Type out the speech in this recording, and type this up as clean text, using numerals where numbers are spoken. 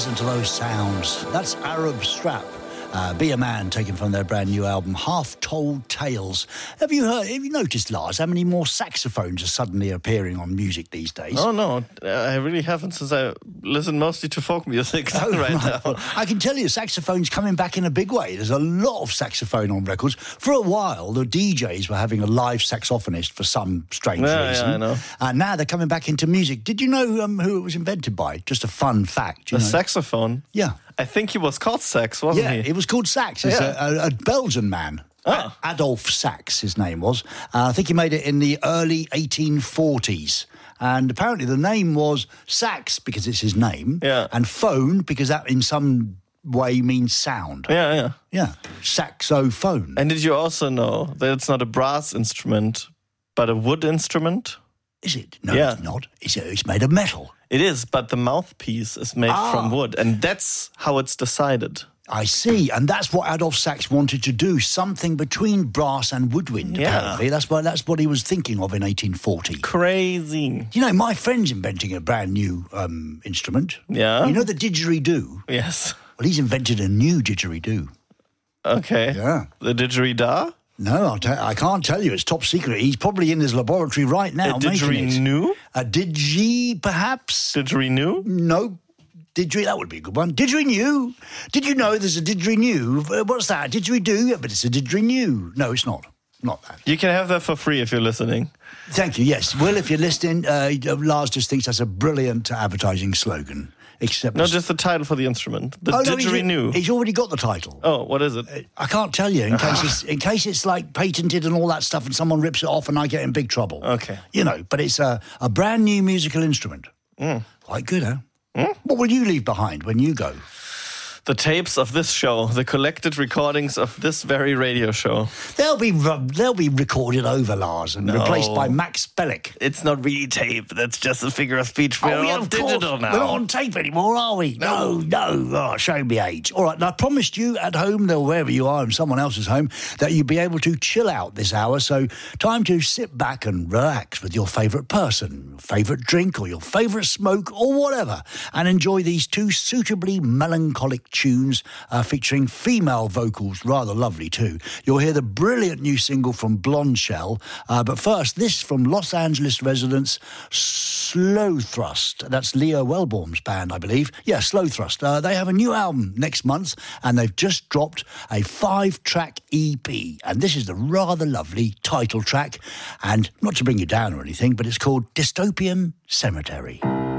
listen to those sounds. That's Arab Strap. Be a Man, taken from their brand new album, Half Told Tales. Have you noticed, Lars, how many more saxophones are suddenly appearing on music these days? Oh, no, I really haven't, since I listen mostly to folk music right now. Well, I can tell you, saxophone's coming back in a big way. There's a lot of saxophone on records. For a while, the DJs were having a live saxophonist for some strange reason. Yeah, I know. And now they're coming back into music. Did you know who it was invented by? Just a fun fact. A saxophone? Yeah. I think he was called Sax, wasn't he? Yeah, it was called Sax. It's a Belgian man. Oh. Adolf Sax, his name was. I think he made it in the early 1840s. And apparently the name was Sax because it's his name. Yeah. And phone because that in some way means sound. Yeah. Yeah. Saxophone. And did you also know that it's not a brass instrument, but a wood instrument? Is it? No, Yeah. it's not. It's made of metal. It is, but the mouthpiece is made from wood, and that's how it's decided. I see, and that's what Adolf Sax wanted to do, something between brass and woodwind, apparently. That's what he was thinking of in 1840. Crazy. You know, my friend's inventing a brand new instrument. Yeah? You know the didgeridoo? Yes. Well, he's invented a new didgeridoo. Okay. Yeah. The didgeridoo? No, I can't tell you. It's top secret. He's probably in his laboratory right now making it. Didgeridoo? A didgy, perhaps? Didgeridoo? No. That would be a good one. Didgeridoo. Did you know there's a didgeridoo? What's that? Didgeridoo? Yeah, but it's a didgeridoo. No, it's not. Not that. You can have that for free if you're listening. Thank you, yes. Will, if you're listening, Lars just thinks that's a brilliant advertising slogan. Except No, just the title for the instrument. The didgeridoo. He's already got the title. Oh, what is it? I can't tell you in case it's like patented and all that stuff and someone rips it off and I get in big trouble. Okay. You know, but it's a brand new musical instrument. Quite good, huh? What will you leave behind when you go? The tapes of this show, the collected recordings of this very radio show. They'll be recorded over, Lars, and replaced by Max Bellick. It's not really tape. That's just a figure of speech. We're on digital now. We're not on tape anymore, are we? No. Oh, showing me age. All right, now I promised you at home, or wherever you are in someone else's home, that you'd be able to chill out this hour. So time to sit back and relax with your favourite person, your favourite drink, or your favourite smoke, or whatever, and enjoy these two suitably melancholic tunes featuring female vocals, rather lovely too. You'll hear the brilliant new single from Blonde Shell, but first this from Los Angeles residents Slow Thrust. That's Leo Wellborn's band, I believe. Yeah, Slow Thrust. They have a new album next month and they've just dropped a 5-track EP, and this is the rather lovely title track, and not to bring you down or anything, but it's called Dystopian Cemetery.